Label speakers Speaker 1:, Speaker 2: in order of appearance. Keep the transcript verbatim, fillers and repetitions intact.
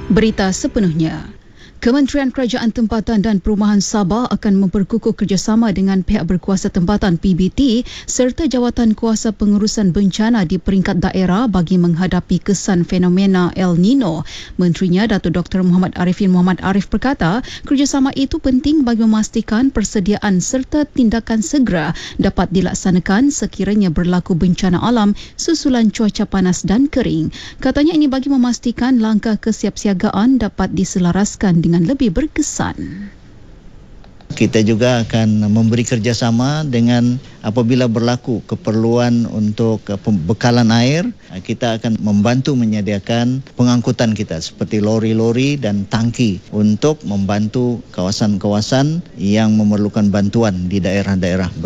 Speaker 1: Berita sepenuhnya. Kementerian Kerajaan Tempatan dan Perumahan Sabah akan memperkukuh kerjasama dengan pihak berkuasa tempatan P B T serta Jawatan Kuasa Pengurusan Bencana di peringkat daerah bagi menghadapi kesan fenomena El Nino. Menterinya Datuk Doktor Muhammad Arifin Muhammad Arif berkata, kerjasama itu penting bagi memastikan persediaan serta tindakan segera dapat dilaksanakan sekiranya berlaku bencana alam susulan cuaca panas dan kering. Katanya ini bagi memastikan langkah kesiapsiagaan dapat diselaraskan dengan lebih berkesan.
Speaker 2: Kita juga akan memberi kerjasama dengan apabila berlaku keperluan untuk pembekalan air, kita akan membantu menyediakan pengangkutan kita seperti lori-lori dan tangki untuk membantu kawasan-kawasan yang memerlukan bantuan di daerah-daerah.